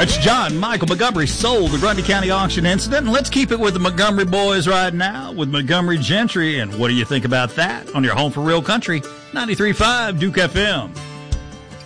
That's John Michael Montgomery sold the Grundy County auction incident. And let's keep it with the Montgomery boys right now with Montgomery Gentry. And what do you think about that on your home for real country? 93.5 Duke FM.